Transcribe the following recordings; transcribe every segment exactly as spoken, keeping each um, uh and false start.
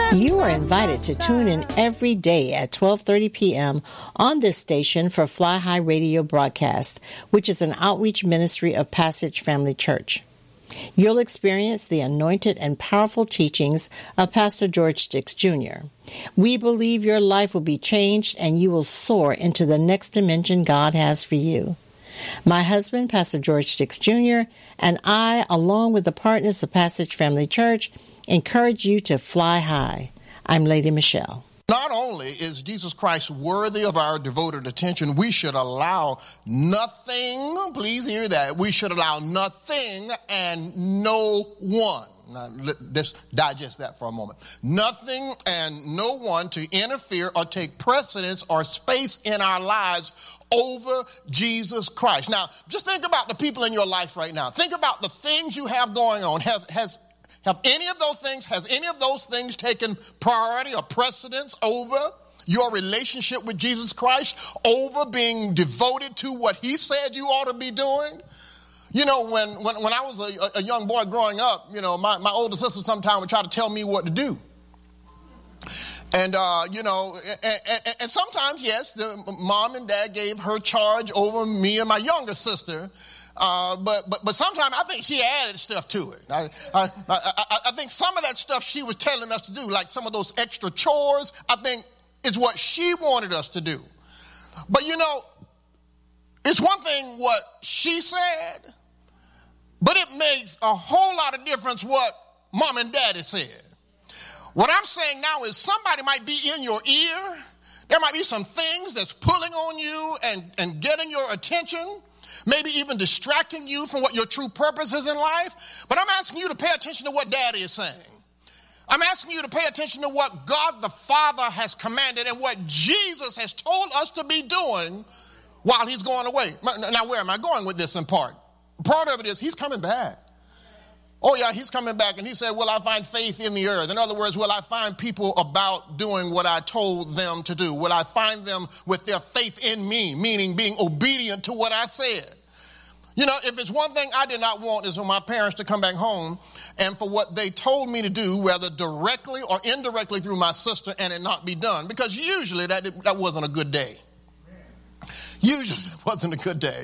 You are invited to tune in every day at twelve thirty p.m. on this station for Fly High Radio broadcast, which is an outreach ministry of Passage Family Church. You'll experience the anointed and powerful teachings of Pastor George Sticks Junior We believe your life will be changed and you will soar into the next dimension God has for you. My husband, Pastor George Sticks Junior, and I, along with the partners of Passage Family Church, encourage you to fly high. I'm Lady Michelle. Not only is Jesus Christ worthy of our devoted attention, we should allow nothing, please hear that, we should allow nothing and no one. Now, let's digest that for a moment. Nothing and no one to interfere or take precedence or space in our lives over Jesus Christ. Now, just think about the people in your life right now. Think about the things you have going on. Have, has, have any of those things, has any of those things taken priority or precedence over your relationship with Jesus Christ, over being devoted to what he said you ought to be doing? You know, when, when, when I was a, a young boy growing up, you know, my, my older sister sometimes would try to tell me what to do. And, uh, you know, and, and, and sometimes, yes, the mom and dad gave her charge over me and my younger sister. Uh, but, but, but sometimes I think she added stuff to it. I, I, I, I think some of that stuff she was telling us to do, like some of those extra chores, I think is what she wanted us to do. But, you know, it's one thing what she said, but it makes a whole lot of difference what mom and daddy said. What I'm saying now is somebody might be in your ear. There might be some things that's pulling on you and, and getting your attention, maybe even distracting you from what your true purpose is in life. But I'm asking you to pay attention to what daddy is saying. I'm asking you to pay attention to what God the Father has commanded and what Jesus has told us to be doing while he's going away. Now, where am I going with this in part? Part of it is he's coming back. Oh, yeah, he's coming back. And he said, will I find faith in the earth? In other words, will I find people about doing what I told them to do? Will I find them with their faith in me, meaning being obedient to what I said? You know, if it's one thing I did not want is for my parents to come back home and for what they told me to do, whether directly or indirectly through my sister, and it not be done. Because usually that, that wasn't a good day. Usually it wasn't a good day.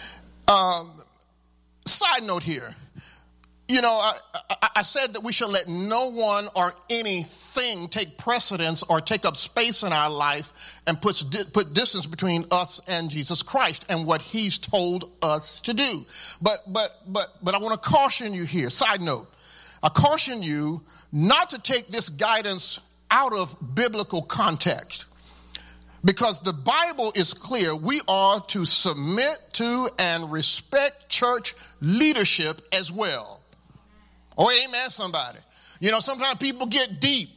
Um, side note here. You know, I, I, I said that we should let no one or anything take precedence or take up space in our life and put, put distance between us and Jesus Christ and what he's told us to do. But, but, but, but I want to caution you here. Side note, I caution you not to take this guidance out of biblical context. Because the Bible is clear, we are to submit to and respect church leadership as well. Oh, amen, somebody. You know, sometimes people get deep.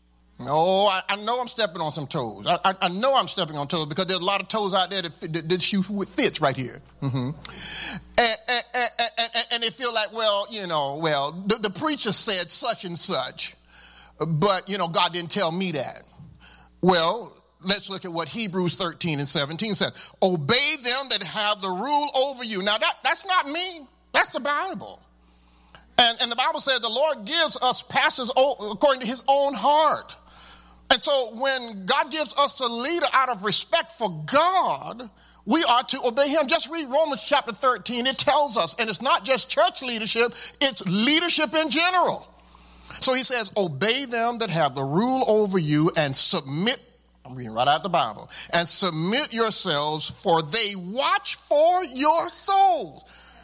Oh, I, I know I'm stepping on some toes. I, I, I know I'm stepping on toes because there's a lot of toes out there that, fit, that, that shoe fits right here. Mm-hmm. And, and, and, and, and they feel like, well, you know, well, the, the preacher said such and such, but, you know, God didn't tell me that. Well, let's look at what Hebrews thirteen and seventeen says. Obey them that have the rule over you. Now, that, that's not me. That's the Bible. And, and the Bible says the Lord gives us pastors according to his own heart. And so when God gives us a leader out of respect for God, we are to obey him. Just read Romans chapter thirteen. It tells us, and it's not just church leadership, it's leadership in general. So he says, obey them that have the rule over you and submit. I'm reading right out the Bible. And submit yourselves, for they watch for your souls.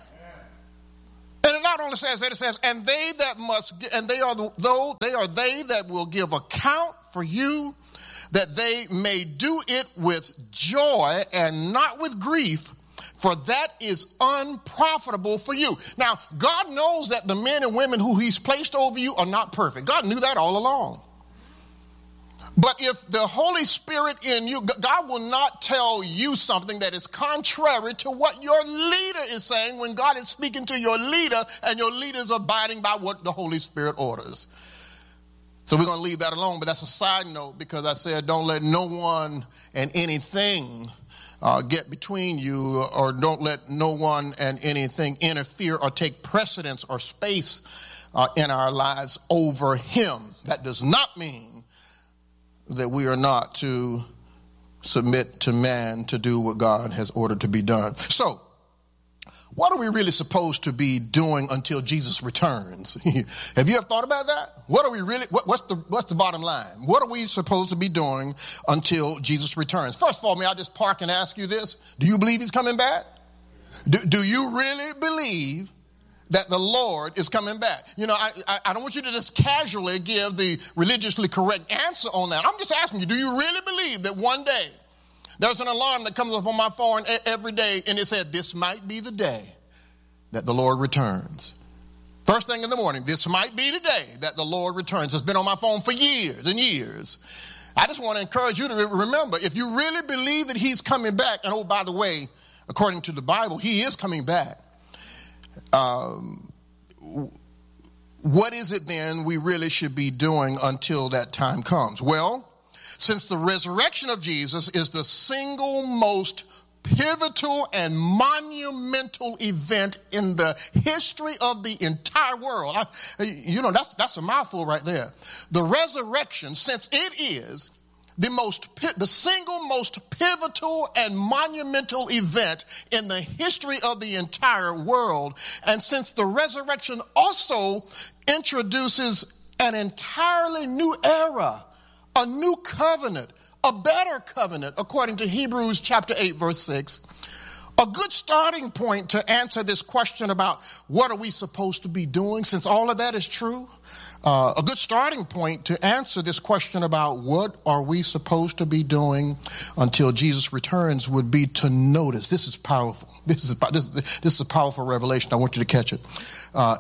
And it not only says that, it says, and they that must, and they are the, though they are they that will give account for you, that they may do it with joy and not with grief, for that is unprofitable for you. Now, God knows that the men and women who he's placed over you are not perfect. God knew that all along. But if the Holy Spirit in you, God will not tell you something that is contrary to what your leader is saying when God is speaking to your leader and your leader is abiding by what the Holy Spirit orders. So we're going to leave that alone, but that's a side note because I said don't let no one and anything uh, get between you, or don't let no one and anything interfere or take precedence or space uh, in our lives over him. That does not mean that we are not to submit to man to do what God has ordered to be done. So, what are we really supposed to be doing until Jesus returns? Have you ever thought about that? What are we really, what, what's the what's the bottom line? What are we supposed to be doing until Jesus returns? First of all, may I just park and ask you this? Do you believe he's coming back? Do, do you really believe that the Lord is coming back? You know, I, I, I don't want you to just casually give the religiously correct answer on that. I'm just asking you, do you really believe that one day there's an alarm that comes up on my phone every day and it said, this might be the day that the Lord returns? First thing in the morning, this might be the day that the Lord returns. It's been on my phone for years and years. I just want to encourage you to remember, if you really believe that he's coming back, and oh, by the way, according to the Bible, he is coming back. Um, what is it then we really should be doing until that time comes? Well, since the resurrection of Jesus is the single most pivotal and monumental event in the history of the entire world. I, you know, that's, that's a mouthful right there. The resurrection, since it is the most, the single most pivotal and monumental event in the history of the entire world, and since the resurrection also introduces an entirely new era, a new covenant, a better covenant, according to Hebrews chapter eight, verse six. A good starting point to answer this question about what are we supposed to be doing, since all of that is true. Uh, a good starting point to answer this question about what are we supposed to be doing until Jesus returns would be to notice. This is powerful. This is, this, this is a powerful revelation. I want you to catch it. Uh,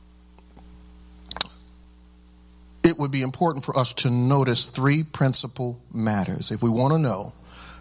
It would be important for us to notice three principal matters. If we want to know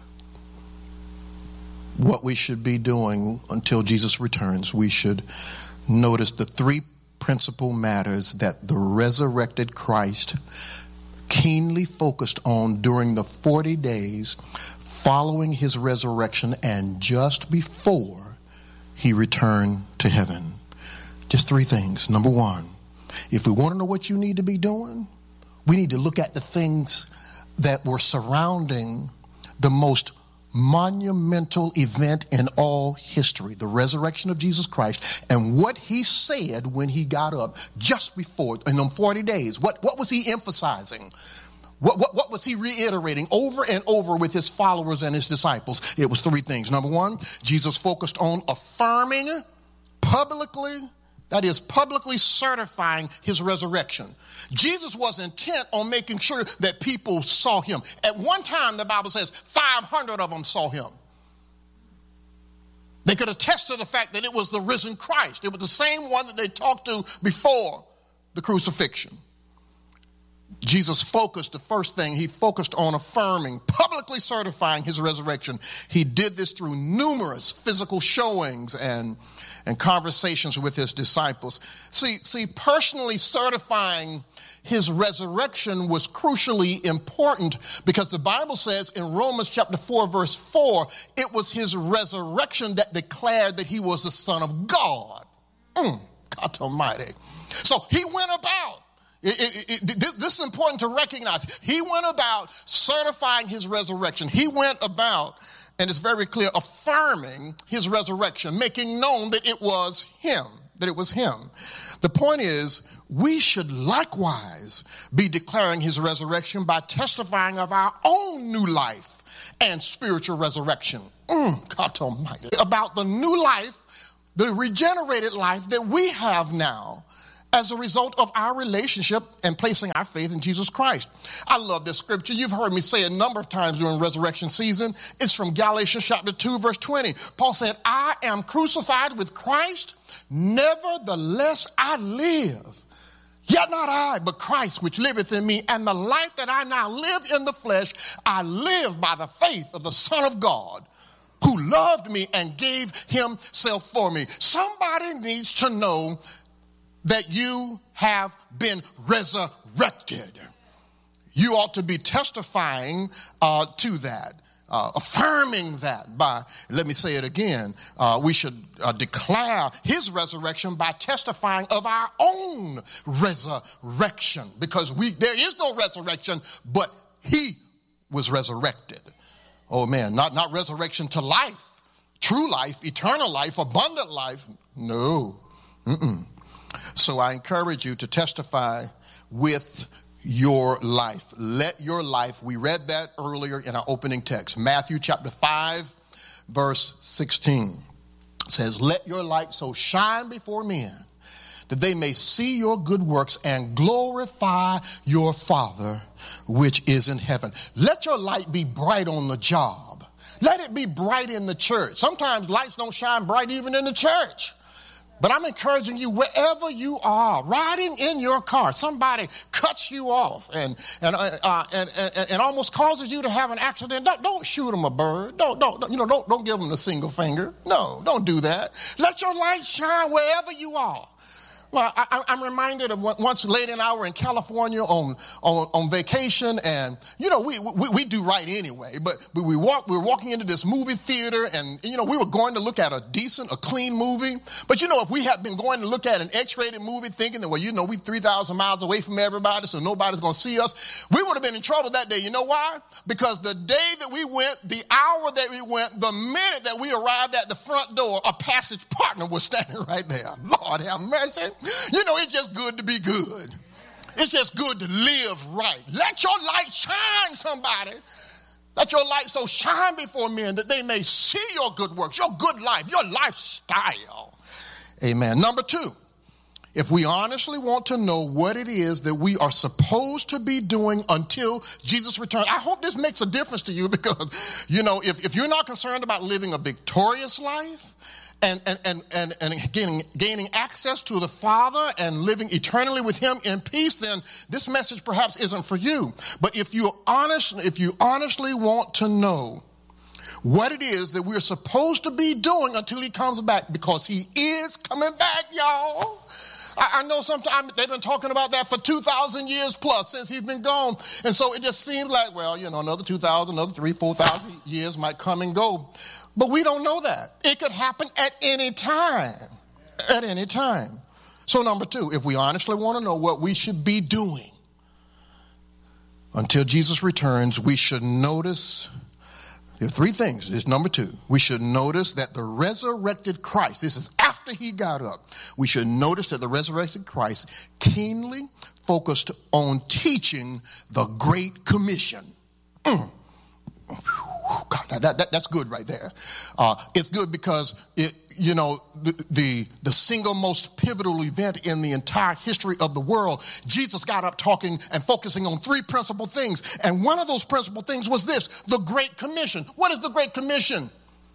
what we should be doing until Jesus returns, we should notice the three principal matters that the resurrected Christ keenly focused on during the forty days following his resurrection and just before he returned to heaven. Just three things. Number one, if we want to know what you need to be doing, we need to look at the things that were surrounding the most monumental event in all history, the resurrection of Jesus Christ, and what he said when he got up just before, in them forty days. What, what was he emphasizing? What, what, what was he reiterating over and over with his followers and his disciples? It was three things. Number one, Jesus focused on affirming publicly, that is, publicly certifying his resurrection. Jesus was intent on making sure that people saw him. At one time, the Bible says five hundred of them saw him. They could attest to the fact that it was the risen Christ. It was the same one that they talked to before the crucifixion. Jesus focused, the first thing, he focused on affirming, publicly certifying his resurrection. He did this through numerous physical showings and and conversations with his disciples. See, see, personally certifying his resurrection was crucially important because the Bible says in Romans chapter four, verse four, it was his resurrection that declared that he was the Son of God. Mm, God Almighty. So he went about. It, it, it, this is important to recognize. He went about certifying his resurrection. He went about, and it's very clear, affirming his resurrection, making known that it was him, that it was him. The point is, we should likewise be declaring his resurrection by testifying of our own new life and spiritual resurrection. Mm, God Almighty. About the new life, the regenerated life that we have now as a result of our relationship and placing our faith in Jesus Christ. I love this scripture. You've heard me say it a number of times during resurrection season. It's from Galatians chapter two, verse twenty. Paul said, I am crucified with Christ. Nevertheless, I live. Yet not I, but Christ which liveth in me. And the life that I now live in the flesh, I live by the faith of the Son of God, who loved me and gave himself for me. Somebody needs to know that you have been resurrected. You ought to be testifying uh, to that, uh, affirming that by, let me say it again, uh, we should uh, declare his resurrection by testifying of our own resurrection, because we there is no resurrection but he was resurrected. Oh man, not, not resurrection to life, true life, eternal life, abundant life. No. Mm-mm. So I encourage you to testify with your life. Let your life, we read that earlier in our opening text, Matthew chapter five, verse sixteen. It says, let your light so shine before men that they may see your good works and glorify your Father which is in heaven. Let your light be bright on the job. Let it be bright in the church. Sometimes lights don't shine bright even in the church. But I'm encouraging you, wherever you are, riding in your car, somebody cuts you off and and uh, and, and and almost causes you to have an accident. Don't, don't shoot them a bird. Don't don't you know? Don't don't give them the single finger. No, don't do that. Let your light shine wherever you are. Well, I, I'm reminded of once late an hour in California on, on, on vacation, and you know we, we we do right anyway. But we walk we were walking into this movie theater, and you know we were going to look at a decent, a clean movie. But you know if we had been going to look at an X-rated movie, thinking that well you know we're three thousand miles away from everybody, so nobody's going to see us, we would have been in trouble that day. You know why? Because the day that we went, the hour that we went, the minute that we arrived at the front door, a passage partner was standing right there. Lord have mercy. You know, it's just good to be good. It's just good to live right. Let your light shine, somebody. Let your light so shine before men that they may see your good works, your good life, your lifestyle. Amen. Number two, if we honestly want to know what it is that we are supposed to be doing until Jesus returns, I hope this makes a difference to you because, you know, if, if you're not concerned about living a victorious life, And and and and, and gaining, gaining access to the Father and living eternally with Him in peace, then this message perhaps isn't for you. But if you honest, if you honestly want to know what it is that we're supposed to be doing until He comes back, because He is coming back, y'all. I, I know sometimes they've been talking about that for two thousand years plus since He's been gone. And so it just seems like, well, you know, another two thousand, another three, four thousand years might come and go. But we don't know that. It could happen at any time, at any time. So number two, if we honestly want to know what we should be doing until Jesus returns, we should notice, there are three things. There's number two. We should notice that the resurrected Christ, this is after He got up, we should notice that the resurrected Christ keenly focused on teaching the Great Commission. Mm. God, that, that, that's good right there. Uh, it's good because it, you know, the, the the single most pivotal event in the entire history of the world, Jesus got up talking and focusing on three principal things. And one of those principal things was this, the Great Commission. What is the Great Commission?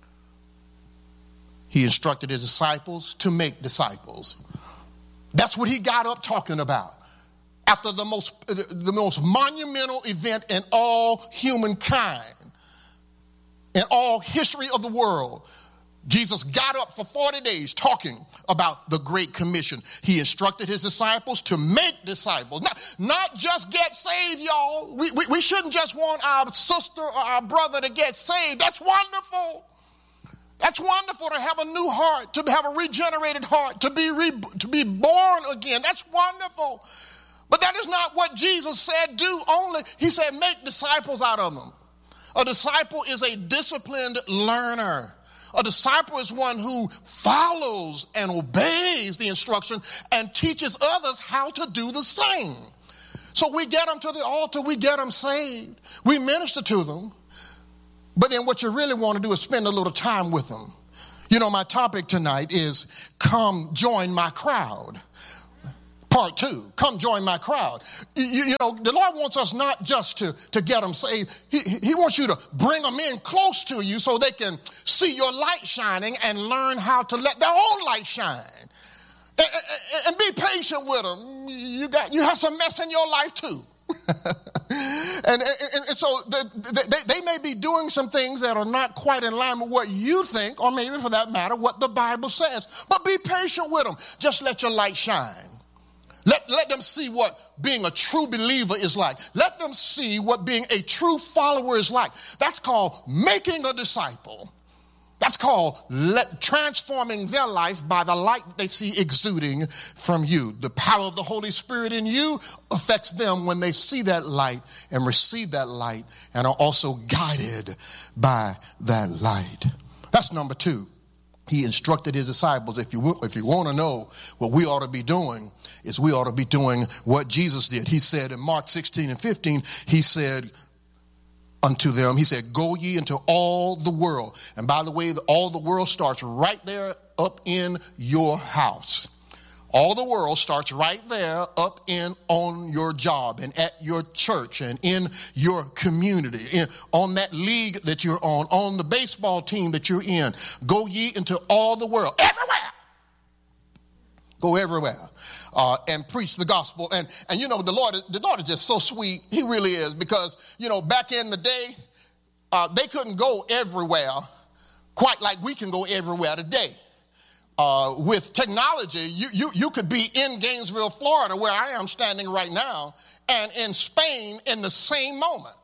He instructed His disciples to make disciples. That's what He got up talking about. After the most, the most monumental event in all humankind, in all history of the world, Jesus got up for forty days talking about the Great Commission. He instructed His disciples to make disciples, not, not just get saved, y'all. We, we, we shouldn't just want our sister or our brother to get saved. That's wonderful. That's wonderful to have a new heart, to have a regenerated heart, to be re, to be born again. That's wonderful. But that is not what Jesus said do only. He said make disciples out of them. A disciple is a disciplined learner. A disciple is one who follows and obeys the instruction and teaches others how to do the same. So we get them to the altar, we get them saved, we minister to them, but then what you really want to do is spend a little time with them. You know, my topic tonight is come join my crowd. Part two, come join my crowd. You, you know, the Lord wants us not just to, to get them saved. He, he wants you to bring them in close to you so they can see your light shining and learn how to let their own light shine. And, and, and be patient with them. You got, you have some mess in your life too. and, and, and so they, they, they may be doing some things that are not quite in line with what you think, or maybe for that matter, what the Bible says. But be patient with them. Just let your light shine. Let, let them see what being a true believer is like. Let them see what being a true follower is like. That's called making a disciple. That's called let, transforming their life by the light they see exuding from you. The power of the Holy Spirit in you affects them when they see that light and receive that light and are also guided by that light. That's number two. He instructed his disciples, if you, if you want to know what we ought to be doing, is we ought to be doing what Jesus did. He said in Mark sixteen and fifteen, he said unto them, he said, go ye into all the world. And by the way, all the world starts right there up in your house. All the world starts right there up in on your job and at your church and in your community, in, on that league that you're on, on the baseball team that you're in. Go ye into all the world, everywhere. Go everywhere uh, and preach the gospel. And, and you know, the Lord, the Lord is just so sweet. He really is, because, you know, back in the day, uh, they couldn't go everywhere quite like we can go everywhere today. Uh, with technology, you, you, you could be in Gainesville, Florida, where I am standing right now, and in Spain in the same moment.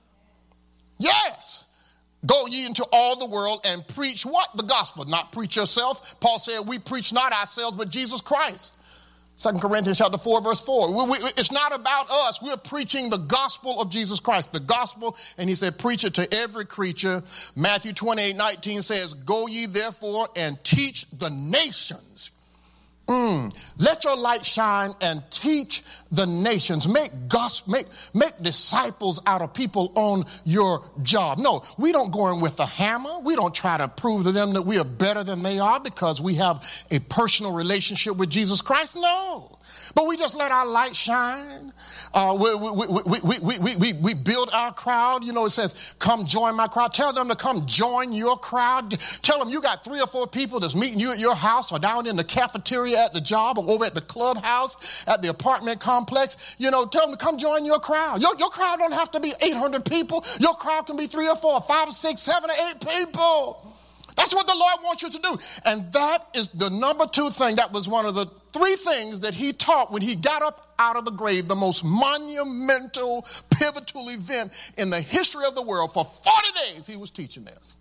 Yes. Go ye into all the world and preach what? The gospel, not preach yourself. Paul said we preach not ourselves, but Jesus Christ. Second Corinthians chapter four, verse four. We, we, it's not about us. We're preaching the gospel of Jesus Christ, the gospel. And he said, preach it to every creature. Matthew twenty-eight, nineteen says, go ye therefore and teach the nations. Mm. Let your light shine and teach the nations. Make gospel, make, make disciples out of people on your job. No, we don't go in with a hammer. We don't try to prove to them that we are better than they are because we have a personal relationship with Jesus Christ. No. But we just let our light shine. Uh, we, we, we, we, we, we, we, we build our crowd. You know, it says, come join my crowd. Tell them to come join your crowd. Tell them you got three or four people that's meeting you at your house or down in the cafeteria at the job or over at the clubhouse at the apartment complex. You know, tell them to come join your crowd. Your, your crowd don't have to be eight hundred people. Your crowd can be three or four, five or six, seven or eight people. That's what the Lord wants you to do. And that is the number two thing. That was one of the three things that he taught when he got up out of the grave, the most monumental, pivotal event in the history of the world. For forty days, he was teaching this.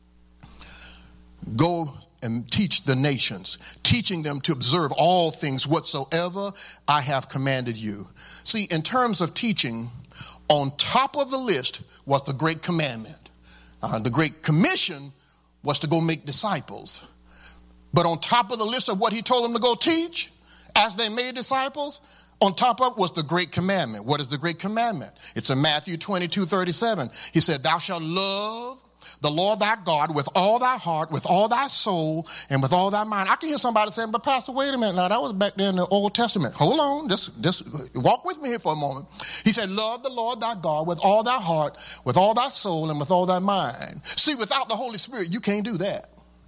Go and teach the nations, teaching them to observe all things whatsoever I have commanded you. See, in terms of teaching, on top of the list was the Great Commandment. Uh, the Great Commission was to go make disciples. But on top of the list of what he told them to go teach, as they made disciples, on top of it was the Great Commandment. What is the Great Commandment? It's in Matthew twenty-two, thirty-seven. He said, thou shalt love the Lord thy God with all thy heart, with all thy soul, and with all thy mind. I can hear somebody saying, but Pastor, wait a minute. Now, that was back there in the Old Testament. Hold on. Just, just walk with me here for a moment. He said, love the Lord thy God with all thy heart, with all thy soul, and with all thy mind. See, without the Holy Spirit, you can't do that.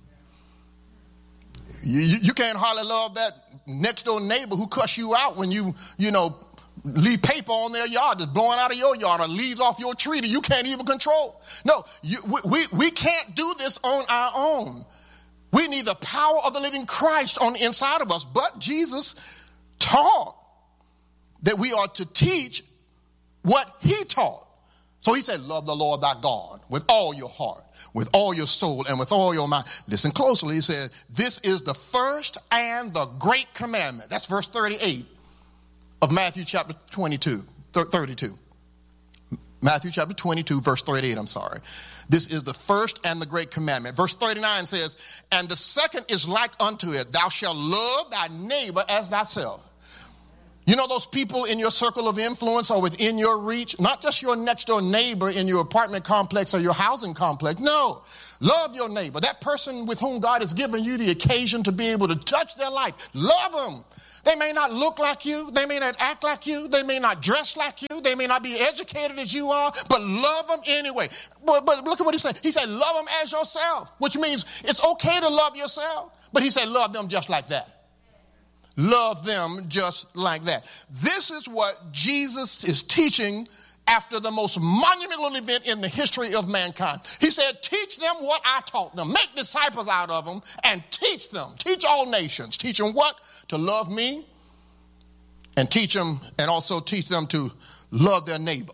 You, you, you can't hardly love that next door neighbor who cuss you out when you, you know, leave paper on their yard that's blowing out of your yard or leaves off your tree that you can't even control. No, you, we, we, we can't do this on our own. We need the power of the living Christ on the inside of us. But Jesus taught that we are to teach what he taught. So he said, love the Lord thy God with all your heart, with all your soul, and with all your mind. Listen closely. He said, this is the first and the great commandment. That's verse thirty-eight of Matthew chapter twenty-two, thirty-two. Matthew chapter twenty-two, verse thirty-eight, I'm sorry. This is the first and the great commandment. Verse thirty-nine says, and the second is like unto it, thou shalt love thy neighbor as thyself. You know those people in your circle of influence or within your reach? Not just your next door neighbor in your apartment complex or your housing complex. No, love your neighbor. That person with whom God has given you the occasion to be able to touch their life. Love them. They may not look like you. They may not act like you. They may not dress like you. They may not be educated as you are, but love them anyway. But, but look at what he said. He said, love them as yourself, which means it's okay to love yourself. But he said, love them just like that. Love them just like that. This is what Jesus is teaching after the most monumental event in the history of mankind. He said, teach them what I taught them. Make disciples out of them and teach them. Teach all nations. Teach them what? To love me, and teach them and also teach them to love their neighbor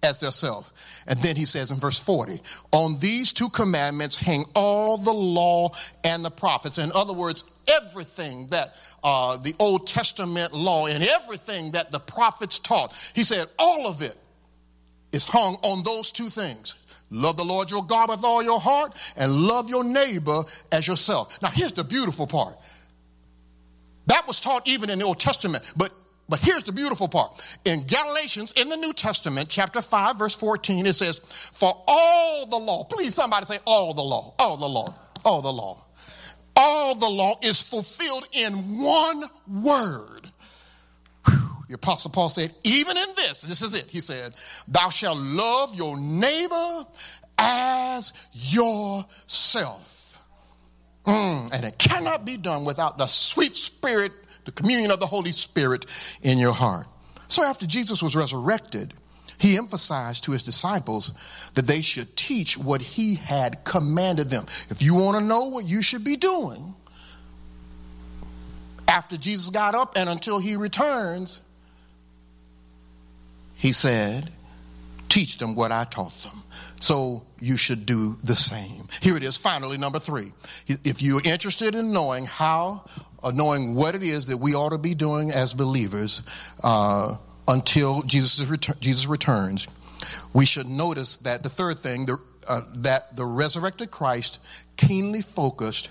as theirself. And then he says in verse forty, on these two commandments hang all the law and the prophets. In other words, everything that uh, the Old Testament law and everything that the prophets taught, he said all of it is hung on those two things. Love the Lord your God with all your heart and love your neighbor as yourself. Now, here's the beautiful part. That was taught even in the Old Testament, but But here's the beautiful part. In Galatians, in the New Testament, chapter five, verse fourteen, it says, for all the law, please somebody say all the law, all the law, all the law. All the law is fulfilled in one word. Whew. The Apostle Paul said, even in this, this is it. He said, thou shalt love your neighbor as yourself. Mm, and it cannot be done without the sweet spirit, the communion of the Holy Spirit in your heart. So after Jesus was resurrected, he emphasized to his disciples that they should teach what he had commanded them. If you want to know what you should be doing after Jesus got up and until he returns, he said, teach them what I taught them. So you should do the same. Here it is, finally, number three. If you're interested in knowing how, or knowing what it is that we ought to be doing as believers uh, until Jesus, ret- Jesus returns, we should notice that the third thing, the, uh, that the resurrected Christ keenly focused,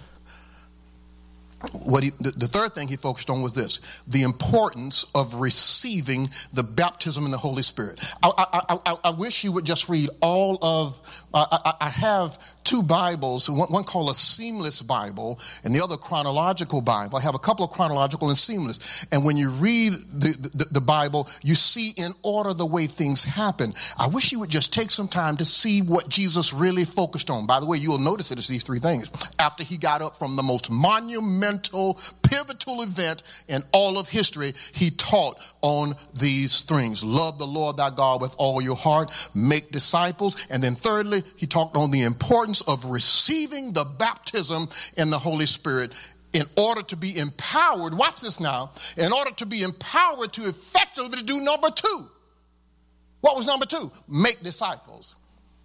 what he, the, the third thing he focused on was this, the importance of receiving the baptism in the Holy Spirit. I, I, I, I wish you would just read all of, uh, I, I have two Bibles, one, one called a Seamless Bible and the other Chronological Bible. I have a couple of chronological and seamless. And when you read the, the, the Bible, you see in order the way things happen. I wish you would just take some time to see what Jesus really focused on. By the way, you'll notice it is these three things. After he got up from the most monumental, pivotal event in all of history, he taught on these things. Love the Lord thy God with all your heart, make disciples, and then thirdly, he talked on the importance of receiving the baptism in the Holy Spirit in order to be empowered, watch this now, in order to be empowered to effectively do number two. What was number two? Make disciples.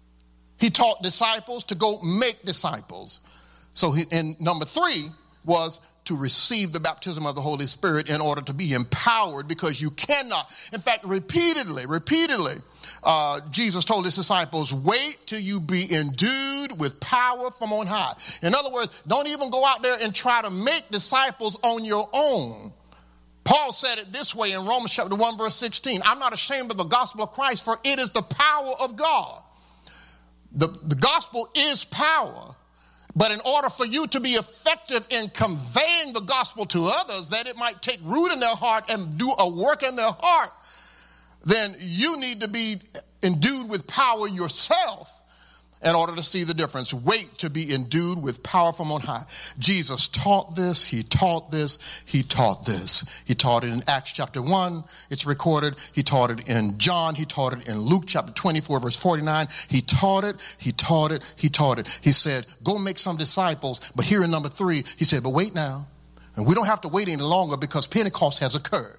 He taught disciples to go make disciples. So he, and number three was to receive the baptism of the Holy Spirit in order to be empowered, because you cannot, in fact, repeatedly, repeatedly, uh, Jesus told his disciples, wait till you be endued with power from on high. In other words, don't even go out there and try to make disciples on your own. Paul said it this way in Romans chapter one, verse sixteen, I'm not ashamed of the gospel of Christ, for it is the power of God. The, the gospel is power. But in order for you to be effective in conveying the gospel to others, that it might take root in their heart and do a work in their heart, then you need to be endued with power yourself in order to see the difference. Wait to be endued with power from on high. Jesus taught this, he taught this, he taught this. He taught it in Acts chapter one, it's recorded. He taught it in John, he taught it in Luke chapter twenty-four, verse forty-nine. He taught it, he taught it, he taught it. He said, go make some disciples. But here in number three, he said, but wait now. And we don't have to wait any longer because Pentecost has occurred.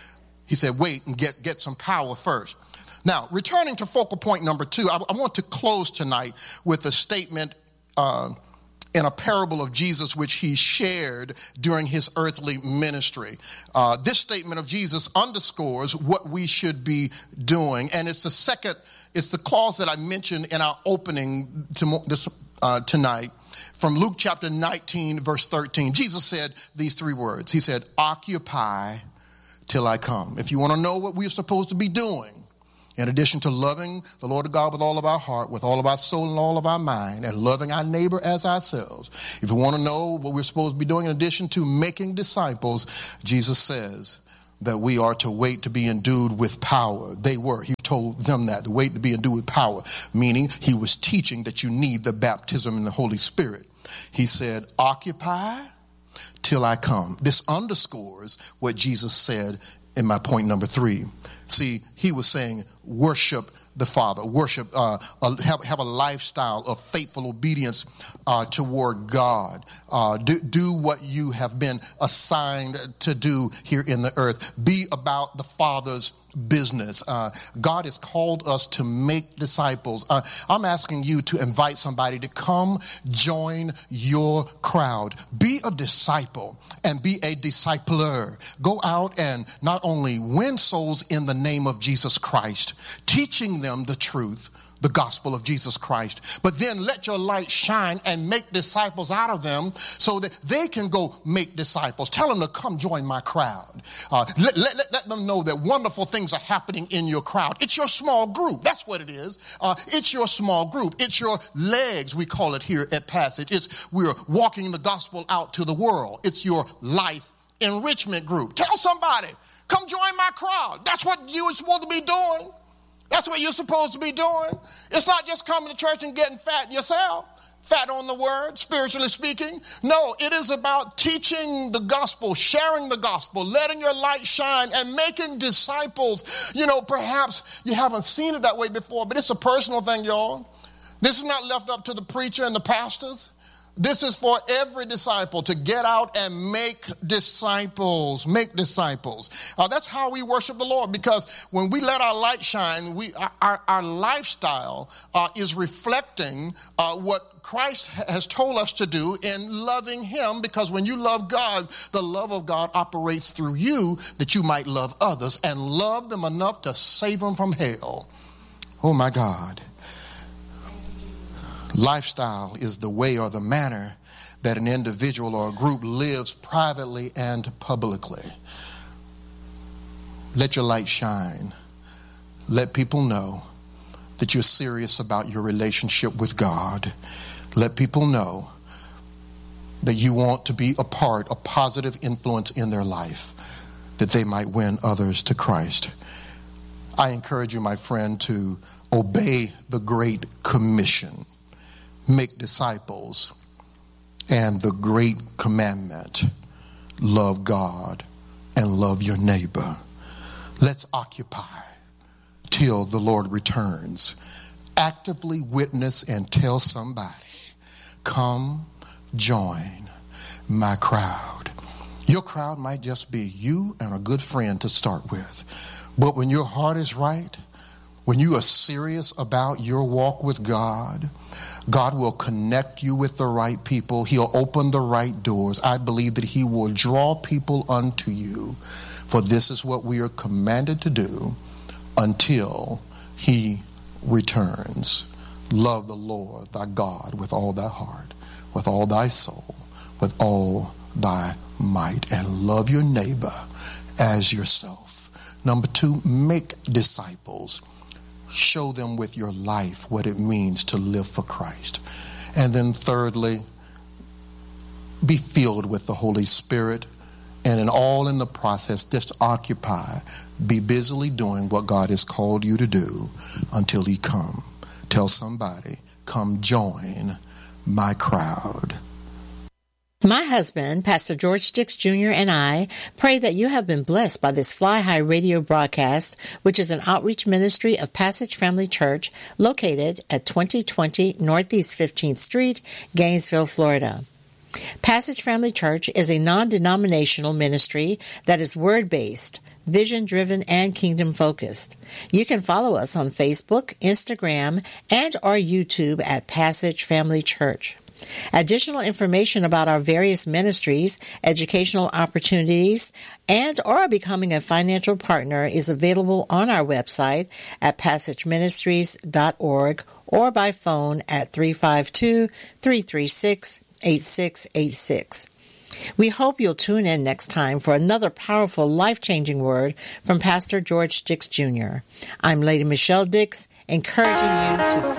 He said, wait and get, get some power first. Now, returning to focal point number two, I, I want to close tonight with a statement uh, in a parable of Jesus which he shared during his earthly ministry. Uh, this statement of Jesus underscores what we should be doing, and it's the second, it's the clause that I mentioned in our opening to this, uh, tonight from Luke chapter nineteen, verse thirteen. Jesus said these three words. He said, occupy till I come. If you want to know what we're supposed to be doing, in addition to loving the Lord God with all of our heart, with all of our soul and all of our mind, and loving our neighbor as ourselves, if you want to know what we're supposed to be doing in addition to making disciples, Jesus says that we are to wait to be endued with power. They were. He told them that, to wait to be endued with power, meaning he was teaching that you need the baptism in the Holy Spirit. He said, occupy till I come. This underscores what Jesus said in my point number three. See, he was saying worship the Father, worship, uh, uh, have, have a lifestyle of faithful obedience uh, toward God. Uh, do, do what you have been assigned to do here in the earth. Be about the Father's business. Uh, God has called us to make disciples. Uh, I'm asking you to invite somebody to come join your crowd. Be a disciple and be a discipler. Go out and not only win souls in the name of Jesus Christ, teaching them the truth, the gospel of Jesus Christ, but then let your light shine and make disciples out of them so that they can go make disciples. Tell them to come join my crowd. Uh, let, let, let them know that wonderful things are happening in your crowd. It's your small group. That's what it is. Uh, it's your small group. It's your legs, we call it here at Passage. It's we're walking the gospel out to the world. It's your life enrichment group. Tell somebody, come join my crowd. That's what you're supposed to be doing. That's what you're supposed to be doing. It's not just coming to church and getting fat yourself, fat on the word, spiritually speaking. No, it is about teaching the gospel, sharing the gospel, letting your light shine and making disciples. You know, perhaps you haven't seen it that way before, but it's a personal thing, y'all. This is not left up to the preacher and the pastors. This is for every disciple to get out and make disciples, make disciples. Uh, that's how we worship the Lord, because when we let our light shine, we our, our lifestyle uh, is reflecting uh, what Christ has told us to do in loving him, because when you love God, the love of God operates through you that you might love others and love them enough to save them from hell. Oh, my God. Lifestyle is the way or the manner that an individual or a group lives privately and publicly. Let your light shine. Let people know that you're serious about your relationship with God. Let people know that you want to be a part, a positive influence in their life, that they might win others to Christ. I encourage you, my friend, to obey the Great Commission. Make disciples, and the great commandment, love God and love your neighbor. Let's occupy till the Lord returns. Actively witness and tell somebody, come join my crowd. Your crowd might just be you and a good friend to start with. But when your heart is right, when you are serious about your walk with God, God will connect you with the right people. He'll open the right doors. I believe that he will draw people unto you, for this is what we are commanded to do until he returns. Love the Lord thy God with all thy heart, with all thy soul, with all thy might, and love your neighbor as yourself. Number two, make disciples. Show them with your life what it means to live for Christ. And then thirdly, be filled with the Holy Spirit. And in all in the process, just occupy, be busily doing what God has called you to do until he come. Tell somebody, come join my crowd. My husband, Pastor George Dix Junior, and I pray that you have been blessed by this Fly High radio broadcast, which is an outreach ministry of Passage Family Church located at twenty twenty Northeast fifteenth Street, Gainesville, Florida. Passage Family Church is a non-denominational ministry that is word-based, vision-driven, and kingdom-focused. You can follow us on Facebook, Instagram, and our YouTube at Passage Family Church. Additional information about our various ministries, educational opportunities, and or becoming a financial partner is available on our website at passage ministries dot org or by phone at three five two, three three six, eight six eight six. We hope you'll tune in next time for another powerful, life-changing word from Pastor George Dix Junior I'm Lady Michelle Dix, encouraging you to